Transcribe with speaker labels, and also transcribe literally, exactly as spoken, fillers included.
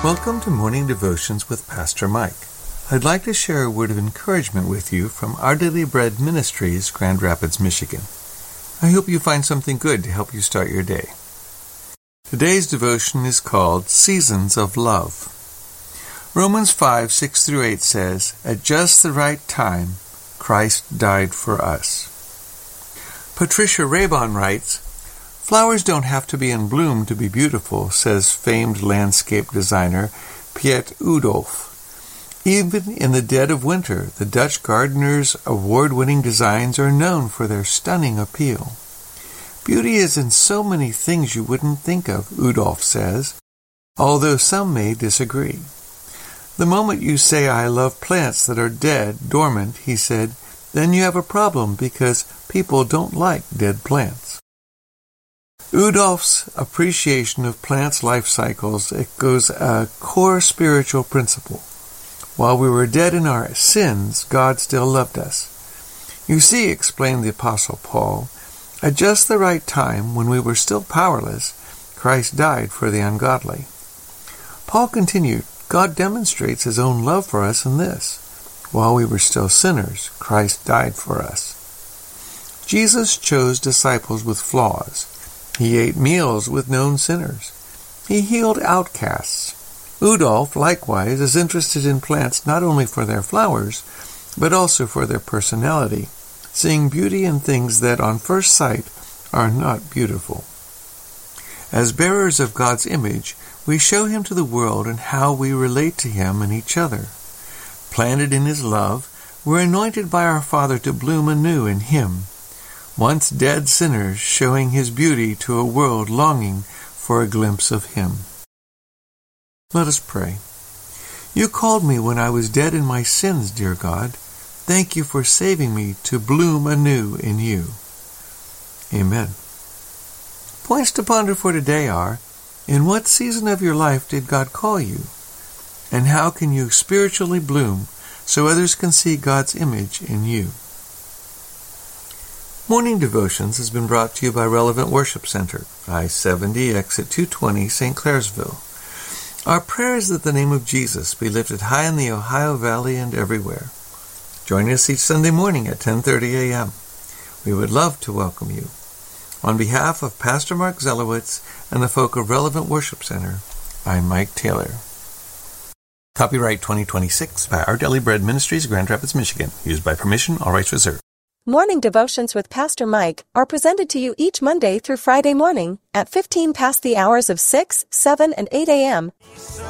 Speaker 1: Welcome to Morning Devotions with Pastor Mike. I'd like to share a word of encouragement with you from Our Daily Bread Ministries, Grand Rapids, Michigan. I hope you find something good to help you start your day. Today's devotion is called Seasons of Love. Romans five, six through eight says, "At just the right time, Christ died for us." Patricia Raybon writes, "Flowers don't have to be in bloom to be beautiful," says famed landscape designer Piet Oudolf. Even in the dead of winter, the Dutch gardener's award-winning designs are known for their stunning appeal. Beauty is in so many things you wouldn't think of, Oudolf says, although some may disagree. The moment you say, "I love plants that are dead, dormant," he said, then you have a problem because people don't like dead plants. Oudolf's appreciation of plants' life cycles echoes a core spiritual principle. While we were dead in our sins, God still loved us. You see, explained the Apostle Paul, at just the right time, when we were still powerless, Christ died for the ungodly. Paul continued, God demonstrates his own love for us in this. While we were still sinners, Christ died for us. Jesus chose disciples with flaws. He ate meals with known sinners. He healed outcasts. Oudolf, likewise, is interested in plants not only for their flowers, but also for their personality, seeing beauty in things that on first sight are not beautiful. As bearers of God's image, we show him to the world in how we relate to him and each other. Planted in his love, we're anointed by our Father to bloom anew in him. Once dead sinners showing his beauty to a world longing for a glimpse of him. Let us pray. You called me when I was dead in my sins, dear God. Thank you for saving me to bloom anew in you. Amen. Points to ponder for today are, in what season of your life did God call you? And how can you spiritually bloom so others can see God's image in you? Morning Devotions has been brought to you by Relevant Worship Center, I seventy, exit two twenty, Saint Clairsville. Our prayer is that the name of Jesus be lifted high in the Ohio Valley and everywhere. Join us each Sunday morning at ten thirty a.m. We would love to welcome you. On behalf of Pastor Mark Zelowitz and the folk of Relevant Worship Center, I'm Mike Taylor. Copyright twenty twenty-six by Our Daily Bread Ministries, Grand Rapids, Michigan. Used by permission, all rights reserved.
Speaker 2: Morning Devotions with Pastor Mike are presented to you each Monday through Friday morning at fifteen past the hours of six, seven, and eight a.m.